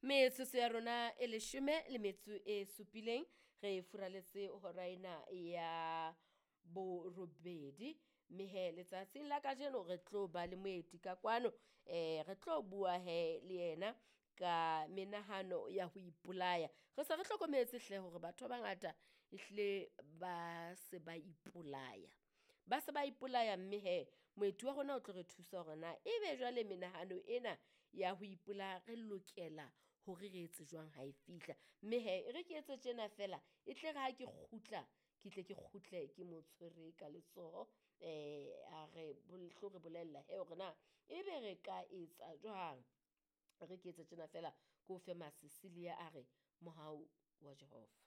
metsotso ya rona e 17 re furaletse hora ena ya borobedi mme he letsatsing la kajeno re tlo ba le moeti ka kwano re tlo bua he le yena ka menahano ya ho ipolaya. Re se re hlokometse hle hore batho ba bangata ehlile ba se ba ipolaya. Ba se ba ipolaya mme he moeti wa rona o tlo re thusa hore na ebe jwale menahano ena ya ho ipolaya re lokela hore re etse jwang ha e fihla. Mme he re ke etse tjena fela e tle re ha ke kgutla ke tle ke kgutle ke mo tshwere ka letsoho a re tlo re bolella he hore na ebe re ka etsa jwang. Re ke etse tjena fela ke o fe Masisilia a re mohau wa Jehova.